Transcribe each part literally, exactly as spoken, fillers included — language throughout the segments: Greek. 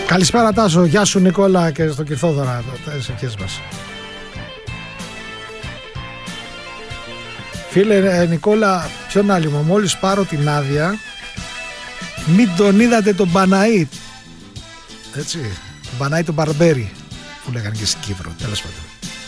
Καλησπέρα Τάσο, γεια σου Νικόλα και στον Κυρθόδωρα, τις ευχές μας. Φίλε Νικόλα, ποιον άλλη μου, μόλις πάρω την άδεια, μην τον είδατε τον Μπαναή. Έτσι, τον Μπαναή τον Μπαρμπέρι, που λέγανε και στην Κύπρο, τέλος πάντων.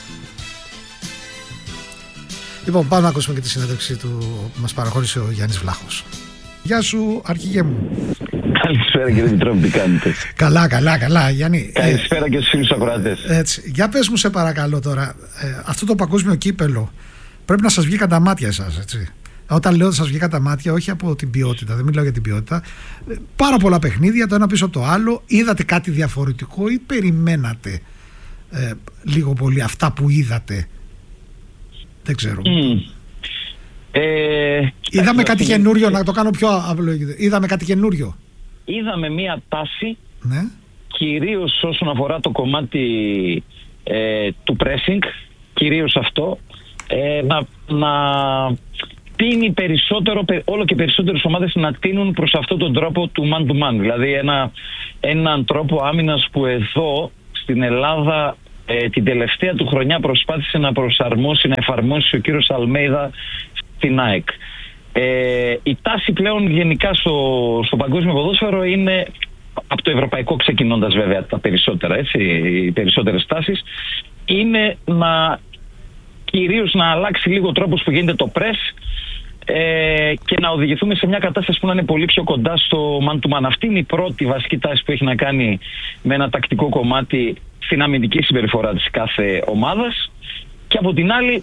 Λοιπόν, πάμε να ακούσουμε και τη συνέντευξη του που μας παραχώρησε ο Γιάννης Βλάχος. Γεια σου, αρχηγέ μου. Καλησπέρα κύριε Μητρόπη, τι κάνετε? Καλά, καλά, καλά, Γιάννη. Καλησπέρα ε, και στους φίλους ακροατές. Έτσι, για πες μου σε παρακαλώ τώρα, ε, αυτό το παγκόσμιο κύπελο πρέπει να σας βγει κατά μάτια εσάς, έτσι. Όταν λέω ότι σας βγει κατά μάτια, όχι από την ποιότητα, δεν μιλάω για την ποιότητα. Ε, πάρα πολλά παιχνίδια, το ένα πίσω από το άλλο. Είδατε κάτι διαφορετικό ή περιμένατε ε, λίγο πολύ αυτά που είδατε? Δεν ξέρω. Mm. Ε, Είδαμε κάτι καινούριο, να το κάνω πιο αυλογητικό. Είδαμε κάτι καινούριο. Είδαμε μία τάση, ναι, κυρίως όσον αφορά το κομμάτι ε, του pressing, κυρίως αυτό, ε, να, να τίνει περισσότερο, όλο και περισσότερες ομάδες να τίνουν προς αυτόν τον τρόπο του man to man. Δηλαδή ένα, έναν τρόπο άμυνας που εδώ στην Ελλάδα ε, την τελευταία του χρονιά προσπάθησε να προσαρμόσει, να εφαρμόσει ο κύριος Αλμέιδα στην ΑΕΚ. Ε, η τάση πλέον γενικά στο, στο παγκόσμιο ποδόσφαιρο είναι, από το ευρωπαϊκό ξεκινώντας βέβαια τα περισσότερα, έτσι, οι περισσότερες τάσεις, είναι να κυρίως να αλλάξει λίγο ο τρόπος που γίνεται το press ε, και να οδηγηθούμε σε μια κατάσταση που να είναι πολύ πιο κοντά στο man to man. Αυτή είναι η πρώτη βασική τάση που έχει να κάνει με ένα τακτικό κομμάτι στην αμυντική συμπεριφορά της κάθε ομάδας, και από την άλλη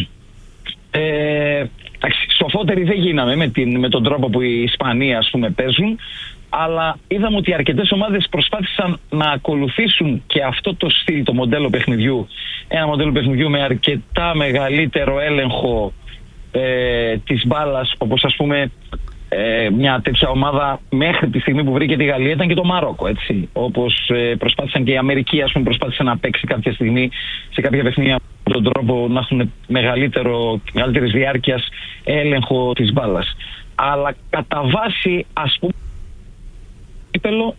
ε, σοφότεροι δεν γίναμε με, την, με τον τρόπο που οι Ισπανοί ας πούμε παίζουν, αλλά είδαμε ότι αρκετές ομάδες προσπάθησαν να ακολουθήσουν και αυτό το στυλ, το μοντέλο παιχνιδιού, ένα μοντέλο παιχνιδιού με αρκετά μεγαλύτερο έλεγχο ε, της μπάλας, όπως ας πούμε ε, μια τέτοια ομάδα μέχρι τη στιγμή που βρήκε τη Γαλλία ήταν και το Μαρόκο, έτσι, όπως ε, προσπάθησαν και η Αμερική, ας πούμε, προσπάθησε να παίξει κάποια στιγμή σε κάποια παιχνίδια με τον τρόπο να έχουν μεγαλύτερο, μεγαλύτερης διάρκειας έλεγχο της μπάλας. Αλλά κατά βάση, ας πούμε, κύπελο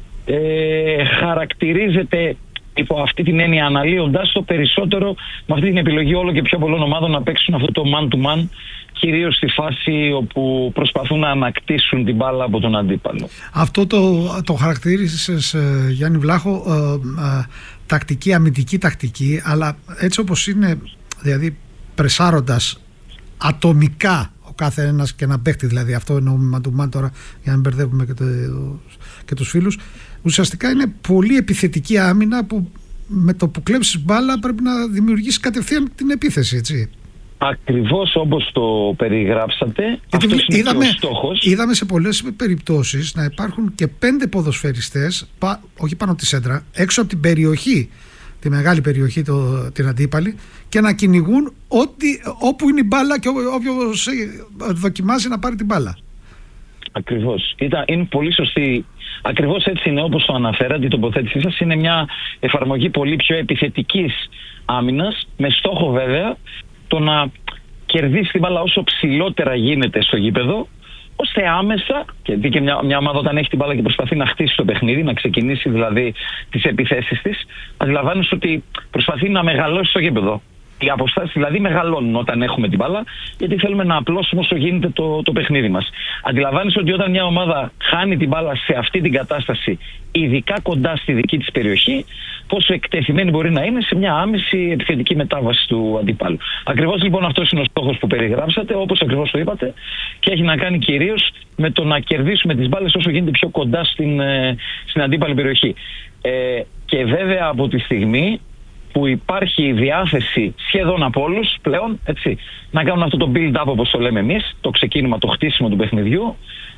ε, χαρακτηρίζεται υπό αυτή την έννοια, αναλύοντας το περισσότερο με αυτή την επιλογή όλο και πιο πολλών ομάδων να παίξουν αυτό το man to man, κυρίως στη φάση όπου προσπαθούν να ανακτήσουν την μπάλα από τον αντίπαλο. Αυτό το, το χαρακτήρισες, Γιάννη Βλάχο, ε, ε, τακτική, αμυντική τακτική, αλλά έτσι όπως είναι, δηλαδή πρεσάροντας ατομικά ο κάθε ένας και ένα παίχτη, δηλαδή αυτό εννοούμε man to man τώρα, για να μην μπερδεύουμε και, το, και τους φίλους, ουσιαστικά είναι πολύ επιθετική άμυνα που με το που κλέψεις μπάλα πρέπει να δημιουργήσει κατευθείαν την επίθεση, έτσι. Ακριβώς όπως το περιγράψατε, αυτός είναι είδαμε, και ο στόχος. Είδαμε σε πολλές περιπτώσεις να υπάρχουν και πέντε ποδοσφαιριστές, πα, όχι πάνω από τη σέντρα, έξω από την περιοχή, τη μεγάλη περιοχή, το, την αντίπαλη, και να κυνηγούν ό,τι, όπου είναι η μπάλα και όποιος δοκιμάζει να πάρει την μπάλα. Ακριβώς. Ήταν, είναι πολύ σωστή. Ακριβώς έτσι είναι όπως το αναφέρατε. Η τοποθέτησή σας είναι μια εφαρμογή πολύ πιο επιθετικής άμυνας, με στόχο βέβαια το να κερδίσει την μπάλα όσο ψηλότερα γίνεται στο γήπεδο, ώστε άμεσα, και δει και μια, μια ομάδα όταν έχει την μπάλα και προσπαθεί να χτίσει το παιχνίδι, να ξεκινήσει δηλαδή τις επιθέσεις της, αντιλαμβάνεσαι ότι προσπαθεί να μεγαλώσει το γήπεδο. Οι αποστάσεις δηλαδή μεγαλώνουν όταν έχουμε την μπάλα, γιατί θέλουμε να απλώσουμε όσο γίνεται το, το παιχνίδι μας. Αντιλαμβάνεσαι ότι όταν μια ομάδα χάνει την μπάλα σε αυτή την κατάσταση, ειδικά κοντά στη δική της περιοχή, πόσο εκτεθειμένη μπορεί να είναι σε μια άμεση επιθετική μετάβαση του αντιπάλου. Ακριβώς λοιπόν αυτός είναι ο στόχος που περιγράψατε, όπως ακριβώς το είπατε, και έχει να κάνει κυρίως με το να κερδίσουμε τις μπάλες όσο γίνεται πιο κοντά στην, στην αντίπαλη περιοχή. Ε, και βέβαια από τη στιγμή που υπάρχει διάθεση σχεδόν από όλους πλέον, έτσι, να κάνουν αυτό το build-up όπως το λέμε εμείς, το ξεκίνημα, το χτίσιμο του παιχνιδιού,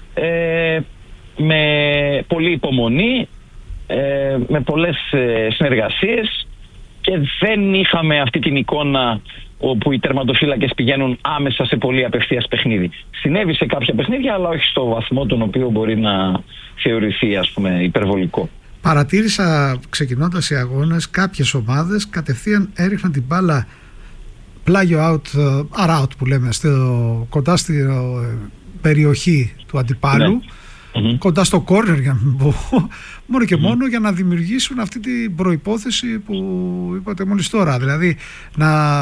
ε, με πολλή υπομονή, ε, με πολλές ε, συνεργασίες, και δεν είχαμε αυτή την εικόνα όπου οι τερματοφύλακες πηγαίνουν άμεσα σε πολύ απευθείας παιχνίδι. Συνέβη σε κάποια παιχνίδια, αλλά όχι στο βαθμό τον οποίο μπορεί να θεωρηθεί, ας πούμε, υπερβολικό. Παρατήρησα ξεκινώντας οι αγώνες κάποιες ομάδες κατευθείαν έριχναν την μπάλα πλάγιο out, uh, out που λέμε, στο, κοντά στη uh, περιοχή του αντιπάλου, ναι, mm-hmm. κοντά στο κόρνερ, για να μην πω, μόνο και mm-hmm. μόνο για να δημιουργήσουν αυτή την προϋπόθεση που είπατε μόλις τώρα, δηλαδή να,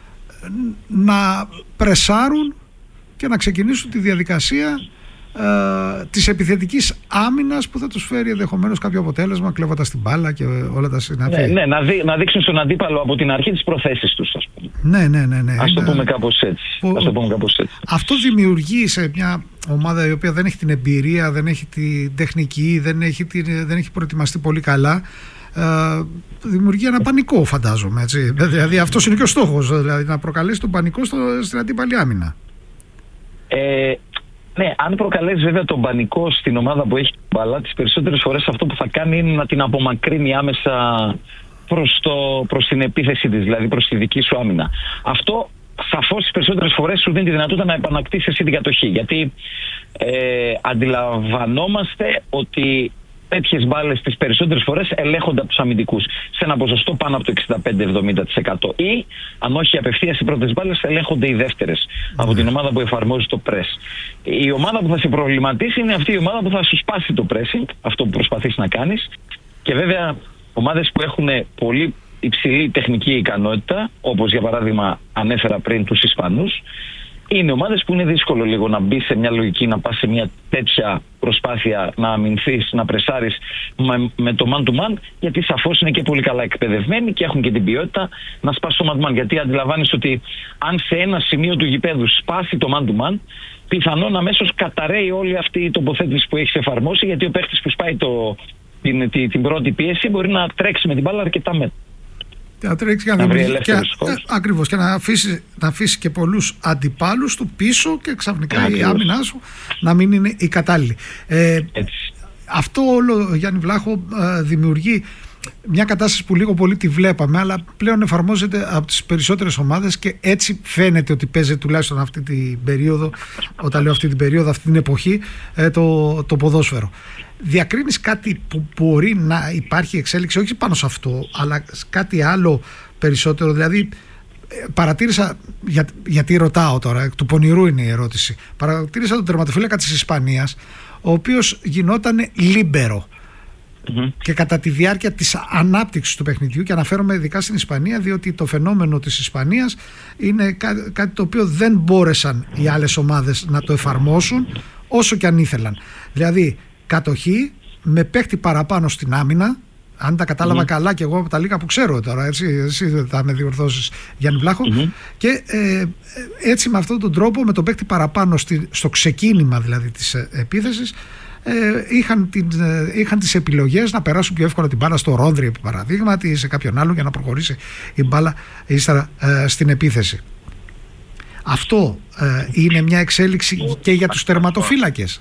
να πρεσάρουν και να ξεκινήσουν τη διαδικασία ε, της επιθετικής άμυνας που θα τους φέρει ενδεχομένως κάποιο αποτέλεσμα, κλέβοντας την μπάλα και όλα τα συναφή. Ναι, ναι, να, δει, να δείξουν στον αντίπαλο από την αρχή τις προθέσεις τους, ας πούμε. Ναι, ναι, ναι, ναι. Ας το πούμε κάπως έτσι. Που, ας το πούμε κάπως έτσι. Αυτό δημιουργεί σε μια ομάδα η οποία δεν έχει την εμπειρία, δεν έχει την τεχνική, δεν έχει, την, δεν έχει προετοιμαστεί πολύ καλά, ε, δημιουργεί ένα πανικό, φαντάζομαι, έτσι. Δηλαδή αυτός είναι και ο στόχος, δηλαδή να προκαλέσει τον πανικό στο, στην αντίπαλη άμυνα. Ε, ναι, αν προκαλέσει βέβαια τον πανικό στην ομάδα που έχει την μπάλα, τις περισσότερες φορές αυτό που θα κάνει είναι να την απομακρύνει άμεσα προς, το, προς την επίθεση της, δηλαδή προς τη δική σου άμυνα. Αυτό σαφώς τις περισσότερες φορές σου δίνει τη δυνατότητα να επανακτήσεις εσύ την κατοχή, γιατί ε, αντιλαμβανόμαστε ότι τέτοιες μπάλες τις περισσότερες φορές ελέγχονται από τους αμυντικούς σε ένα ποσοστό πάνω από το εξήντα πέντε με εβδομήντα τοις εκατό, ή αν όχι απευθείας οι πρώτες μπάλες ελέγχονται οι δεύτερες mm. από την ομάδα που εφαρμόζει το press. Η ομάδα που θα σε προβληματίσει είναι αυτή η ομάδα που θα σου σπάσει το pressing, αυτό που προσπαθείς να κάνεις, και βέβαια ομάδες που έχουν πολύ υψηλή τεχνική ικανότητα, όπως για παράδειγμα ανέφερα πριν τους Ισπανούς, είναι ομάδες που είναι δύσκολο λίγο να μπει σε μια λογική, να πας σε μια τέτοια προσπάθεια να αμυνθείς, να πρεσάρεις με, με το man to man, γιατί σαφώς είναι και πολύ καλά εκπαιδευμένοι και έχουν και την ποιότητα να σπάσει το man to man. Γιατί αντιλαμβάνεις ότι αν σε ένα σημείο του γηπέδου σπάσει το man to man, πιθανόν αμέσως καταραίει όλη αυτή η τοποθέτηση που έχεις εφαρμόσει, γιατί ο παίχτης που σπάει το, την, την, την πρώτη πίεση μπορεί να τρέξει με την μπάλα αρκετά μέτρα. Να τρέξει και να, να και, ε, ακριβώς, και να αφήσει, να αφήσει και πολλούς αντιπάλους του πίσω και ξαφνικά ακριβώς. Η άμυνά σου να μην είναι η κατάλληλη. Ε, αυτό όλο, Γιάννη Βλάχο, ε, δημιουργεί μια κατάσταση που λίγο πολύ τη βλέπαμε, αλλά πλέον εφαρμόζεται από τις περισσότερες ομάδες και έτσι φαίνεται ότι παίζει τουλάχιστον αυτή την περίοδο, όταν λέω αυτή την περίοδο, αυτή την εποχή, ε, το, το ποδόσφαιρο. Διακρίνεις κάτι που μπορεί να υπάρχει εξέλιξη, όχι πάνω σε αυτό, αλλά κάτι άλλο περισσότερο? Δηλαδή παρατήρησα, για, γιατί ρωτάω τώρα, εκ του πονηρού είναι η ερώτηση, παρατήρησα τον τερματοφύλακα της Ισπανίας, ο οποίος γινόταν λίμπερο. Mm-hmm. Και κατά τη διάρκεια της ανάπτυξης του παιχνιδιού, και αναφέρομαι ειδικά στην Ισπανία, διότι το φαινόμενο της Ισπανίας είναι κά, κάτι το οποίο δεν μπόρεσαν οι άλλες ομάδες να το εφαρμόσουν όσο και αν ήθελαν. Δηλαδή κατοχή με παίχτη παραπάνω στην άμυνα, αν τα κατάλαβα mm-hmm. καλά, και εγώ από τα λίγα που ξέρω τώρα, έτσι, εσύ θα με διορθώσεις, Γιάννη Βλάχο, mm-hmm. και ε, έτσι με αυτόν τον τρόπο, με τον παίχτη παραπάνω στη, στο ξεκίνημα δηλαδή της επίθεσης, Ε, είχαν, την, ε, είχαν τις επιλογές να περάσουν πιο εύκολα την μπάλα στο Ρόνδρι, επί παραδείγματι, ή σε κάποιον άλλον, για να προχωρήσει η μπάλα ύστερα ε, στην επίθεση. Αυτό ε, είναι μια εξέλιξη και για τους τερματοφύλακες.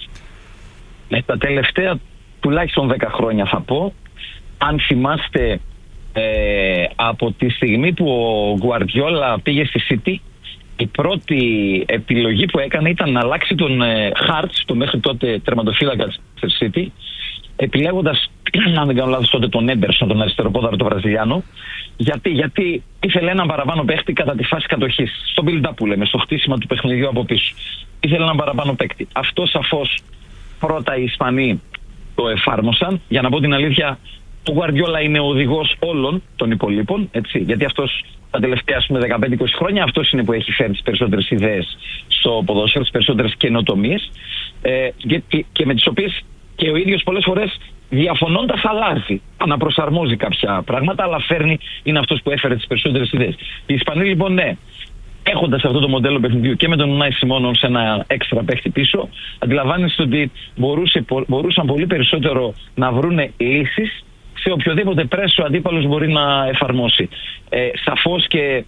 Με τα τελευταία τουλάχιστον δέκα χρόνια θα πω, αν θυμάστε, ε, από τη στιγμή που ο Γκουαρδιόλα πήγε στη City, η πρώτη επιλογή που έκανε ήταν να αλλάξει τον ε, Χάρτς, το μέχρι τότε τερματοφύλακα της City, επιλέγοντας, αν δεν κάνω λάθος, τότε τον Έμπερσον, τον αριστεροπόδαρο, τον Βραζιλιάνο. Γιατί, γιατί ήθελε έναν παραπάνω παίκτη κατά τη φάση κατοχής, στο build-up που λέμε, στο χτίσιμο του παιχνιδιού από πίσω. Ήθελε έναν παραπάνω παίκτη. Αυτό σαφώς πρώτα οι Ισπανοί το εφάρμοσαν. Για να πω την αλήθεια, ο Γκουαρδιόλα είναι ο οδηγός όλων των υπολείπων, έτσι, γιατί αυτός τα τελευταία δεκαπέντε είκοσι χρόνια αυτός είναι που έχει φέρει τις περισσότερες ιδέες στο ποδόσφαιρο, τις περισσότερες καινοτομίες, ε, και, και με τις οποίες και ο ίδιος πολλές φορές διαφωνώντας αλλάζει, αναπροσαρμόζει κάποια πράγματα, αλλά φέρνει, είναι αυτός που έφερε τις περισσότερες ιδέες. Οι Ισπανοί λοιπόν, ναι, έχοντας αυτό το μοντέλο παιχνιδιού και με τον Ουνάι Σιμώνον σε ένα έξτρα παίχτη πίσω, αντιλαμβάνεστε ότι μπορούσε, μπορούσαν πολύ περισσότερο να βρούνε λύσεις σε οποιοδήποτε πρέσο ο αντίπαλος μπορεί να εφαρμόσει. Ε, σαφώς και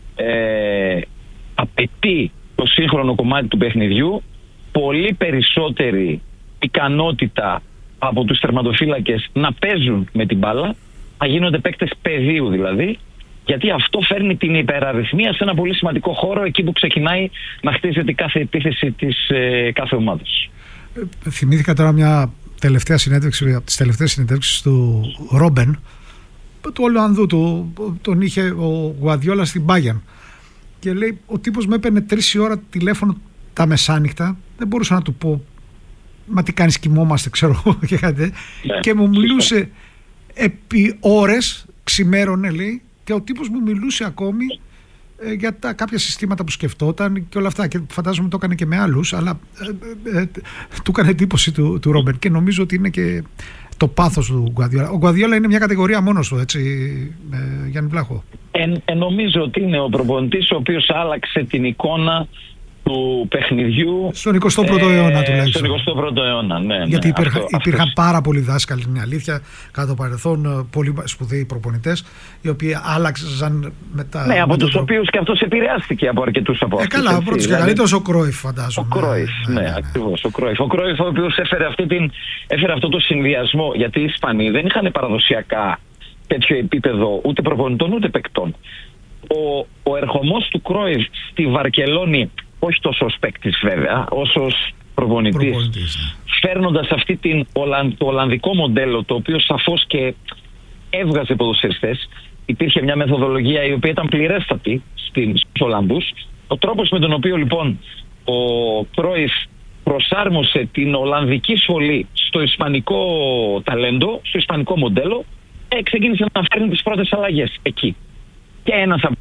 ε, απαιτεί το σύγχρονο κομμάτι του παιχνιδιού πολύ περισσότερη ικανότητα από τους τερματοφύλακες να παίζουν με την μπάλα, να γίνονται παίκτες πεδίου δηλαδή, γιατί αυτό φέρνει την υπεραριθμία σε ένα πολύ σημαντικό χώρο, εκεί που ξεκινάει να χτίζεται κάθε επίθεση της ε, κάθε ομάδας. Ε, θυμήθηκα τώρα μια τελευταία συνέντευξη, από τις τελευταίες συνέντευξεις του Ρόμπεν, του Ολλανδού, του, τον είχε ο Γκουαρδιόλα στην Bayern, και λέει ο τύπος με έπαιρνε τρεις η ώρα τηλέφωνο τα μεσάνυχτα, δεν μπορούσα να του πω μα τι κάνεις, κοιμόμαστε, ξέρω εγώ και κάτι. Ναι, και μου μιλούσε επί ώρες, ξημέρωνε λέει, και ο τύπος μου μιλούσε ακόμη ε, για τα κάποια συστήματα που σκεφτόταν και όλα αυτά, και φαντάζομαι το έκανε και με άλλους, αλλά ε, ε, ε, του έκανε εντύπωση του, του Ρόμπερτ, και νομίζω ότι είναι και το πάθος του Γκουαρδιόλα. Ο Γκουαρδιόλα είναι μια κατηγορία μόνος του, έτσι, ε, Γιάννη Βλάχο. Ε, ε, νομίζω ότι είναι ο προπονητής ο οποίος άλλαξε την εικόνα του παιχνιδιού στον εικοστό πρώτο ε, αιώνα τουλάχιστον. Στον εικοστό πρώτο αιώνα, ναι. Γιατί ναι, υπήρχαν, αυτό, υπήρχαν αυτός. πάρα πολλοί δάσκαλοι, είναι αλήθεια, κατά το παρελθόν, πολύ σπουδαίοι προπονητές, οι οποίοι άλλαξαν μετά. Ναι, από τους τρόπο. οποίους και αυτός επηρεάστηκε από αρκετούς από αυτούς. Ε, καλά, ο πρώτος και καλύτερος ο Κρόιφ, φαντάζομαι. Ο Κρόιφ, ναι, ναι, ναι, ναι, ακριβώς. Ο Κρόιφ, ο Κρόιφ, ο οποίος έφερε, αυτή την, έφερε αυτό το συνδυασμό, γιατί οι Ισπανοί δεν είχαν παραδοσιακά τέτοιο επίπεδο ούτε προπονητών ούτε παικτών. Ο, ο ερχομός του Κρόιφ στη Βαρκελόνη, όχι τόσο ως παίκτης βέβαια, όσο ως προπονητής, προπονητής ναι. φέρνοντας αυτή την, το ολλανδικό μοντέλο, το οποίο σαφώς και έβγαζε ποδοσφαιριστές. Υπήρχε μια μεθοδολογία η οποία ήταν πληρέστατη στους Ολλανδούς. Ο τρόπος με τον οποίο λοιπόν ο Κρόιφ προσάρμοσε την Ολλανδική σχολή στο ισπανικό ταλέντο, στο ισπανικό μοντέλο, ε, ξεκίνησε να φέρνει τις πρώτες αλλαγές εκεί. Και ένας από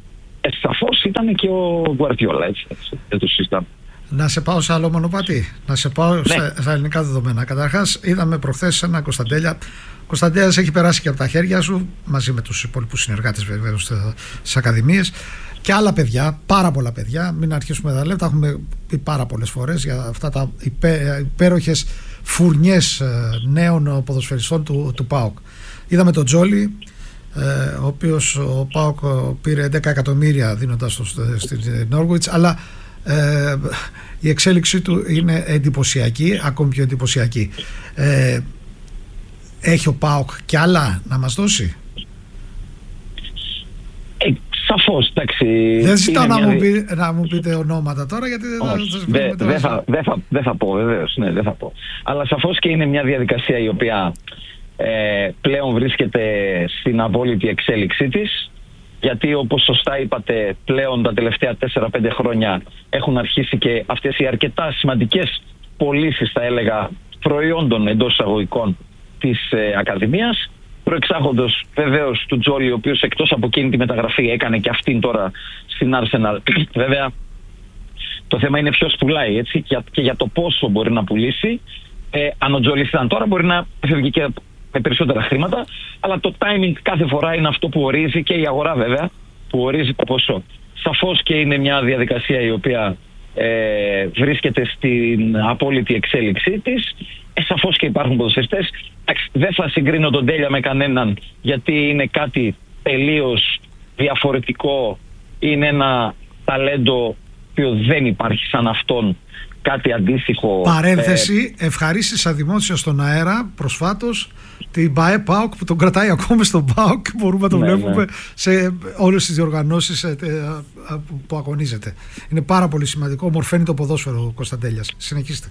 σαφώς ήταν και ο Γκουαρδιόλα, έτσι, έτσι, δεν το συζητάμε. Να σε πάω σε άλλο μονοπάτι, να σε πάω ναι. στα, στα ελληνικά δεδομένα. Καταρχάς, είδαμε προχθές ένα Κωνσταντέλια. Ο Κωνσταντέλιας έχει περάσει και από τα χέρια σου, μαζί με τους υπόλοιπους συνεργάτες βεβαίως στις ακαδημίες, και άλλα παιδιά, πάρα πολλά παιδιά. Μην αρχίσουμε τα λέμε, τα έχουμε πει πάρα πολλές φορές για αυτά τα υπέ, υπέροχες φουρνιές νέων ποδοσφαιριστών του, του ΠΑΟΚ. Είδαμε τον Τζόλι, Ε, ο οποίος ο ΠΑΟΚ πήρε έντεκα εκατομμύρια δίνοντας το στην Νόρουιτς, αλλά ε, η εξέλιξή του είναι εντυπωσιακή, ακόμη πιο εντυπωσιακή. Ε, έχει ο ΠΑΟΚ και άλλα να μας δώσει? Ε, σαφώς, εντάξει. Δεν ζητάω να, μια... μου πει, να μου πείτε ονόματα τώρα, γιατί δεν θα σας Δεν δε θα, δε θα, δε θα πω, βεβαίως, ναι, δεν θα πω. Αλλά σαφώς και είναι μια διαδικασία η οποία Ε, πλέον βρίσκεται στην απόλυτη εξέλιξή της, γιατί όπως σωστά είπατε, πλέον τα τελευταία τέσσερα πέντε χρόνια έχουν αρχίσει και αυτές οι αρκετά σημαντικές πωλήσεις, θα έλεγα, προϊόντων εντός εισαγωγικών της ε, Ακαδημίας, προεξάγοντος βεβαίως του Τζόλι, ο οποίος εκτός από εκείνη τη μεταγραφή έκανε και αυτήν τώρα στην Arsenal. Βέβαια το θέμα είναι ποιος πουλάει, έτσι, και για, και για το πόσο μπορεί να πουλήσει. Ε, αν ο Τζόλι ήταν τώρα, μπορεί να φεύγει και με περισσότερα χρήματα, αλλά το timing κάθε φορά είναι αυτό που ορίζει, και η αγορά βέβαια που ορίζει το ποσό. Σαφώς και είναι μια διαδικασία η οποία ε, βρίσκεται στην απόλυτη εξέλιξή της. Ε, σαφώς και υπάρχουν ποδοσφαιριστές. Δεν θα συγκρίνω τον Τέλια με κανέναν, γιατί είναι κάτι τελείως διαφορετικό. Είναι ένα ταλέντο που δεν υπάρχει σαν αυτόν κάτι αντίστοιχο. Παρένθεση, ε... ευχαρίστησα δημόσια στον αέρα προσφάτως την ΠΑΕ ΠΑΟΚ, που τον κρατάει ακόμη στον ΠΑΟΚ, μπορούμε να το ναι, βλέπουμε ναι. σε όλες τις διοργανώσεις ε, ε, που αγωνίζεται. Είναι πάρα πολύ σημαντικό, μορφαίνει το ποδόσφαιρο ο Κωνσταντέλιας. Συνεχίστε.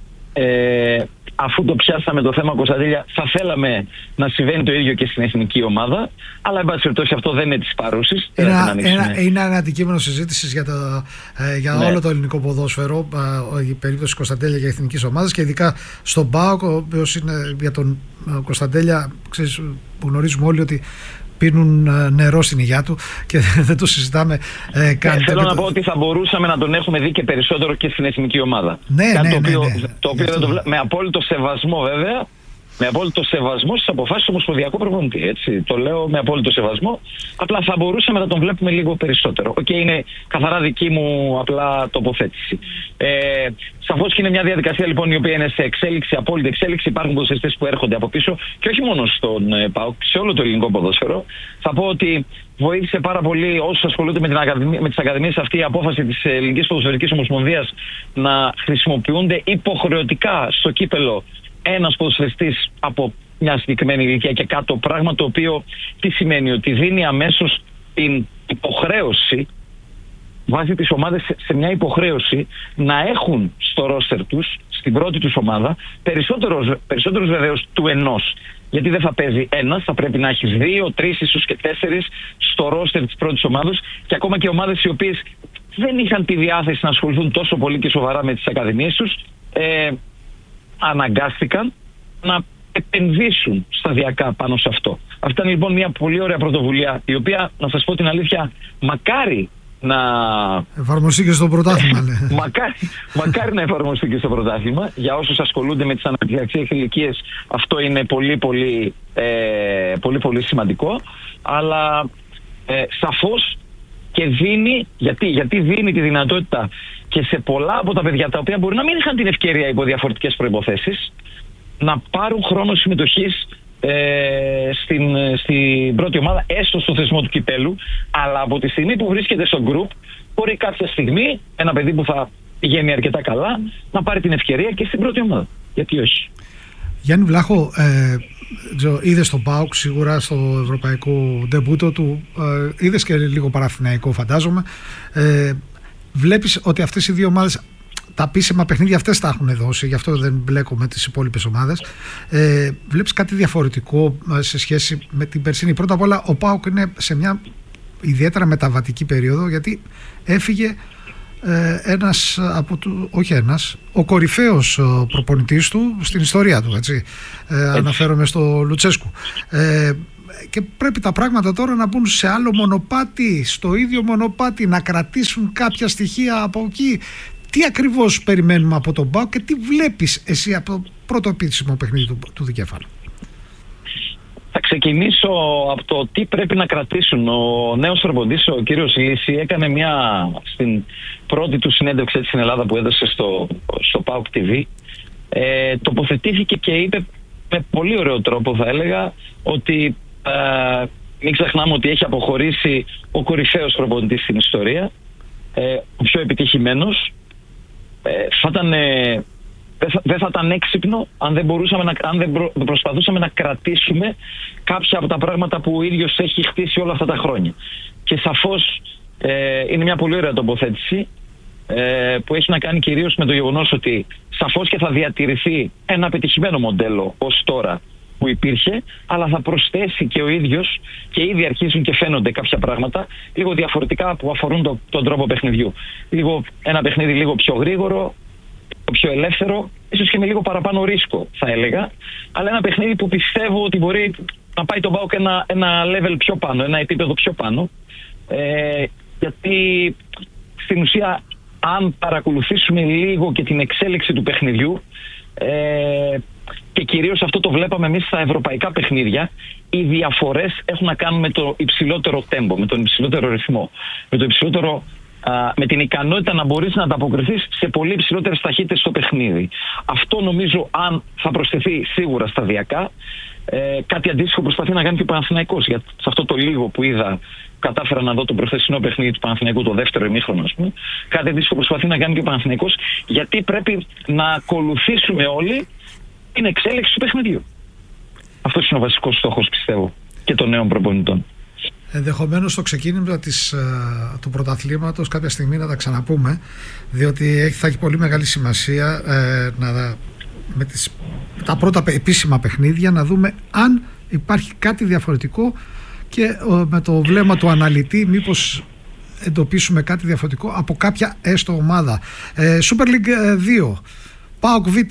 Ε, αφού το πιάσαμε το θέμα Κωνσταντέλια, θα θέλαμε να συμβαίνει το ίδιο και στην εθνική ομάδα, αλλά εν πάση περιπτώσει αυτό δεν είναι της παρούσης. Είναι, ένα, είναι ένα αντικείμενο συζήτησης για, το, ε, για ναι. όλο το ελληνικό ποδόσφαιρο, ε, η περίπτωση Κωνσταντέλια για εθνικής ομάδας, και ειδικά στον ΠΑΟΚ, ο οποίος είναι για τον ε, Κωνσταντέλια, ξέρεις, που γνωρίζουμε όλοι ότι πίνουν νερό στην υγειά του και δεν το συζητάμε ε, καν. Ε, θέλω να πω ότι θα μπορούσαμε να τον έχουμε δει και περισσότερο και στην εθνική ομάδα. Ναι, ναι, το οποίο, ναι, ναι. Το οποίο δεν το βλέ... με απόλυτο σεβασμό βέβαια, με απόλυτο σεβασμό στις αποφάσεις του Ομοσπονδιακού προπονητή. Έτσι. Το λέω με απόλυτο σεβασμό. Απλά θα μπορούσαμε να τον βλέπουμε λίγο περισσότερο. Οκ, okay, είναι καθαρά δική μου απλά τοποθέτηση. Ε, Σαφώς και είναι μια διαδικασία λοιπόν η οποία είναι σε εξέλιξη, απόλυτη εξέλιξη. Υπάρχουν ποδοσφαιριστές που έρχονται από πίσω και όχι μόνο στον ε, ΠΑΟΚ, σε όλο το ελληνικό ποδόσφαιρο. Θα πω ότι βοήθησε πάρα πολύ όσους ασχολούνται με, την ακαδημία, με τις ακαδημίες αυτή η απόφαση της Ελληνικής Ποδοσφαιρικής Ομοσπονδίας να χρησιμοποιούνται υποχρεωτικά στο κύπελο ένας ποδοσφαιριστής από μια συγκεκριμένη ηλικία και κάτω, πράγμα το οποίο τι σημαίνει? Ότι δίνει αμέσως την υποχρέωση, βάζει τις ομάδες σε μια υποχρέωση να έχουν στο ρόστερ τους, στην πρώτη τους ομάδα, περισσότερους, περισσότερους βεβαίως του ενός. Γιατί δεν θα παίζει ένας, θα πρέπει να έχεις δύο, τρεις, ίσως και τέσσερις στο ρόστερ της πρώτης ομάδας, και ακόμα και ομάδες οι οποίες δεν είχαν τη διάθεση να ασχοληθούν τόσο πολύ και σοβαρά με τις ακαδημίες τους, ε, αναγκάστηκαν να επενδύσουν σταδιακά πάνω σε αυτό. Αυτή ήταν λοιπόν μια πολύ ωραία πρωτοβουλία, η οποία, να σας πω την αλήθεια, μακάρι να εφαρμοστεί και στο πρωτάθλημα. μακάρι, μακάρι να εφαρμοστεί και στο πρωτάθλημα. Για όσους ασχολούνται με τις αναπτυξιακές ηλικίες, αυτό είναι πολύ πολύ, ε, πολύ, πολύ σημαντικό. Αλλά ε, σαφώς και δίνει, γιατί, γιατί δίνει τη δυνατότητα και σε πολλά από τα παιδιά τα οποία μπορεί να μην είχαν την ευκαιρία υπό διαφορετικές προϋποθέσεις να πάρουν χρόνο συμμετοχής ε, στην, στην πρώτη ομάδα, έστω στο θεσμό του κυπέλου, αλλά από τη στιγμή που βρίσκεται στο γκρουπ μπορεί κάποια στιγμή ένα παιδί που θα πηγαίνει αρκετά καλά να πάρει την ευκαιρία και στην πρώτη ομάδα. Γιατί όχι. Γιάννη Βλάχο, ε, είδες τον ΠΑΟΚ σίγουρα στο ευρωπαϊκό ντεμπούτο του, ε, είδες και λίγο Παναθηναϊκό φαντάζομαι. Ε, βλέπεις ότι αυτές οι δύο ομάδες, τα επίσημα παιχνίδια αυτές τα έχουν δώσει, γι' αυτό δεν μπλέκω με τις υπόλοιπες ομάδες. Ε, βλέπεις κάτι διαφορετικό σε σχέση με την περσίνη? Πρώτα απ' όλα, ο ΠΑΟΚ είναι σε μια ιδιαίτερα μεταβατική περίοδο, γιατί έφυγε ε, ένας από του, όχι ένας, ο κορυφαίος προπονητής του στην ιστορία του, έτσι. Ε, έτσι. Αναφέρομαι στο Λουτσέσκου. Ε, και πρέπει τα πράγματα τώρα να μπουν σε άλλο μονοπάτι, στο ίδιο μονοπάτι, να κρατήσουν κάποια στοιχεία από εκεί. Τι ακριβώς περιμένουμε από τον ΠΑΟΚ και τι βλέπεις εσύ από το πρώτο επίσημο παιχνίδι του, του Δικέφαλου? Θα ξεκινήσω από το τι πρέπει να κρατήσουν. Ο νέος προπονητής, ο κύριος Λύση, έκανε μια, στην πρώτη του συνέντευξη στην Ελλάδα που έδωσε στο, στο ΠΑΟΚ τι βι, ε, τοποθετήθηκε και είπε με πολύ ωραίο τρόπο, θα έλεγα, ότι ε, μην ξεχνάμε ότι έχει αποχωρήσει ο κορυφαίος προπονητής στην ιστορία, ε, ο πιο επιτυχημένος. Ε, θα ήταν, ε, δεν, θα, δεν θα ήταν έξυπνο αν δεν, μπορούσαμε να, αν δεν προ, προσπαθούσαμε να κρατήσουμε κάποια από τα πράγματα που ο ίδιος έχει χτίσει όλα αυτά τα χρόνια. Και σαφώς ε, είναι μια πολύ ωραία τοποθέτηση ε, που έχει να κάνει κυρίως με το γεγονός ότι σαφώς και θα διατηρηθεί ένα πετυχημένο μοντέλο ως τώρα που υπήρχε, αλλά θα προσθέσει και ο ίδιος, και ήδη αρχίζουν και φαίνονται κάποια πράγματα λίγο διαφορετικά που αφορούν το, τον τρόπο παιχνιδιού. Λίγο, ένα παιχνίδι λίγο πιο γρήγορο, πιο ελεύθερο, ίσως και με λίγο παραπάνω ρίσκο, θα έλεγα, αλλά ένα παιχνίδι που πιστεύω ότι μπορεί να πάει τον ΠΑΟΚ ένα, ένα level πιο πάνω, ένα επίπεδο πιο πάνω, ε, γιατί στην ουσία αν παρακολουθήσουμε λίγο και την εξέλιξη του παιχνιδιού, ε, και κυρίως αυτό το βλέπαμε εμείς στα ευρωπαϊκά παιχνίδια, οι διαφορές έχουν να κάνουν με το υψηλότερο τέμπο, με τον υψηλότερο ρυθμό, με, το υψηλότερο, α, με την ικανότητα να μπορείς να ανταποκριθείς σε πολύ υψηλότερες ταχύτητες στο παιχνίδι. Αυτό νομίζω, αν θα προσθεθεί σίγουρα σταδιακά, ε, κάτι αντίστοιχο προσπαθεί να κάνει και ο Παναθηναϊκός. Γιατί σε αυτό το λίγο που είδα, κατάφερα να δω το προχθεσινό παιχνίδι του Παναθηναϊκού, το δεύτερο ημίχρονο, ας πούμε, κάτι αντίστοιχο προσπαθεί να κάνει και ο Παναθηναϊκός, γιατί πρέπει να ακολουθήσουμε όλοι την εξέλιξη του παιχνιδιού. Αυτός είναι ο βασικός στόχος, πιστεύω, και των νέων προπονητών. Ενδεχομένως στο ξεκίνημα της, του πρωταθλήματος κάποια στιγμή να τα ξαναπούμε, διότι θα έχει πολύ μεγάλη σημασία ε, να, με τις, τα πρώτα επίσημα παιχνίδια να δούμε αν υπάρχει κάτι διαφορετικό και ε, με το βλέμμα του αναλυτή μήπως εντοπίσουμε κάτι διαφορετικό από κάποια έστω ομάδα. ε, Super League δύο, ΠΑΟΚ Β.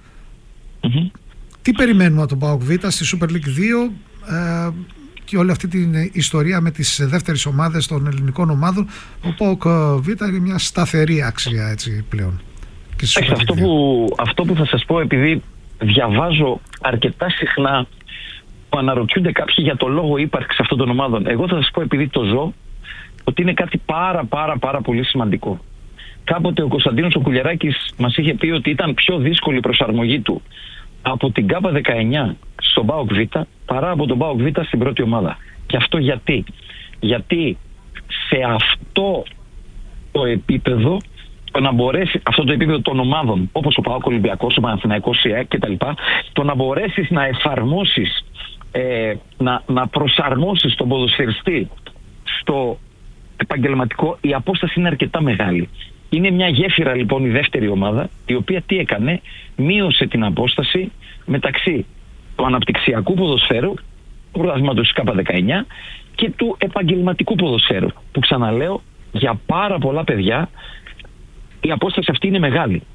Mm-hmm. Τι περιμένουμε από τον ΠΑΟΚ Β στη Super League δύο ε, και όλη αυτή την ιστορία με τις δεύτερες ομάδες των ελληνικών ομάδων? Ο ΠΑΟΚ Β είναι μια σταθερή αξία, έτσι, πλέον. Και Έχετε, αυτό, που, αυτό που θα σας πω, επειδή διαβάζω αρκετά συχνά που αναρωτιούνται κάποιοι για το λόγο ύπαρξης αυτών των ομάδων, εγώ θα σας πω, επειδή το ζω, ότι είναι κάτι πάρα πάρα πάρα πολύ σημαντικό. Κάποτε ο Κωνσταντίνος ο Κουλιαράκης μας είχε πει ότι ήταν πιο δύσκολη η προσαρμογή του από την ΚΑΠΑ δεκαεννιά στον ΠΑΟΚ Β παρά από τον ΠΑΟΚ Β στην πρώτη ομάδα. Και αυτό γιατί? Γιατί σε αυτό το επίπεδο, το να μπορέσει, αυτό το επίπεδο των ομάδων, όπως ο ΠΑΟΚ Ολυμπιακός, ο Παναθηναϊκός, η ΑΕΚ κτλ., το να μπορέσεις να εφαρμόσεις, ε, να, να προσαρμόσεις τον ποδοσφαιριστή στο επαγγελματικό, η απόσταση είναι αρκετά μεγάλη. Είναι μια γέφυρα λοιπόν η δεύτερη ομάδα, η οποία τι έκανε? Μείωσε την απόσταση μεταξύ του αναπτυξιακού ποδοσφαίρου, του πρωταθλήματος της ΚΑΠΑ δεκαεννιά, και του επαγγελματικού ποδοσφαίρου, που ξαναλέω, για πάρα πολλά παιδιά η απόσταση αυτή είναι μεγάλη.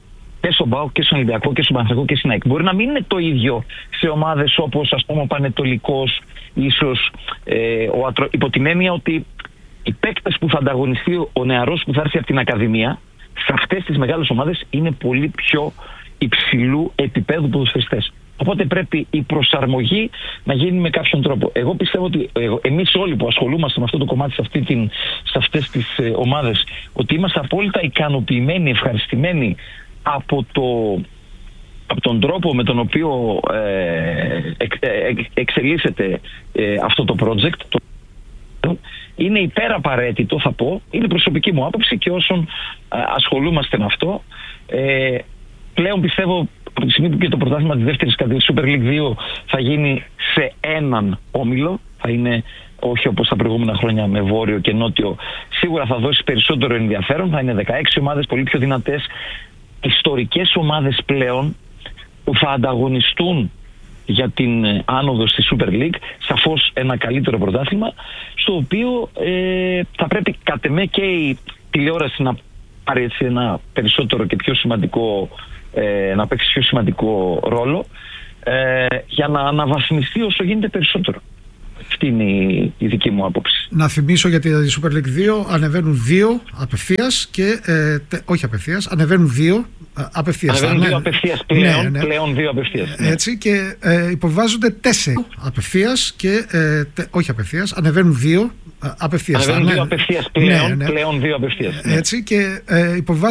και στον ΠΑΟΚ και στον Ολυμπιακό και στον Παναθηναϊκό και στην ΑΕΚ. Μπορεί να μην είναι το ίδιο σε ομάδες όπως, ας πούμε, ο Πανετολικός, ίσως ε, ο Ατρο... υπό την έννοια ότι οι παίκτες που θα ανταγωνιστεί ο νεαρός που θα έρθει από την Ακαδημία σε αυτές τις μεγάλες ομάδες είναι πολύ πιο υψηλού επίπεδου ποδοσφαιριστές. Οπότε πρέπει η προσαρμογή να γίνει με κάποιον τρόπο. Εγώ πιστεύω ότι εμείς όλοι που ασχολούμαστε με αυτό το κομμάτι σε, αυτή την, σε αυτές τις ε, ομάδες, ότι είμαστε απόλυτα ικανοποιημένοι, ευχαριστημένοι από, το, από τον τρόπο με τον οποίο ε, εξ, ε, εξελίσσεται ε, αυτό το project. Το, είναι υπεραπαραίτητο, θα πω, είναι προσωπική μου άποψη και όσων ε, ασχολούμαστε με αυτό. Ε, πλέον πιστεύω από τη στιγμή που και το πρωτάθλημα της δεύτερης κατηγορίας Super League δύο θα γίνει σε έναν όμιλο, θα είναι όχι όπως τα προηγούμενα χρόνια με βόρειο και νότιο, σίγουρα θα δώσει περισσότερο ενδιαφέρον, θα είναι δεκαέξι ομάδες πολύ πιο δυνατές, ιστορικές ομάδες πλέον που θα ανταγωνιστούν για την άνοδο στη Super League, σαφώς ένα καλύτερο πρωτάθλημα, στο οποίο ε, θα πρέπει κατ' εμέ και η τηλεόραση να πάρει έτσι ένα περισσότερο και πιο σημαντικό Ε, να παίξει πιο σημαντικό ρόλο ε, για να αναβαθμιστεί όσο γίνεται περισσότερο. Αυτή είναι η, η δική μου άποψη. Να θυμίσω γιατί η Super League δύο ανεβαίνουν δύο απευθείας και ε, τε, όχι απευθείας, ανεβαίνουν δύο απευθείας. Ανεβαίνουν ναι, δύο απευθείας πλέον, ναι, ναι. πλέον δύο απευθείας. Ναι. Έτσι και ε, υποβάζονται τέσσερα απευθείας και ε, τε, όχι απευθείας, ανεβαίνουν δύο απευθείας. Ανεβαίνουν ναι, δύο απευθείας πλέον, ναι, ναι. πλέον δύο απευθείας. Ναι. Έτσι και ε, υποβάζονται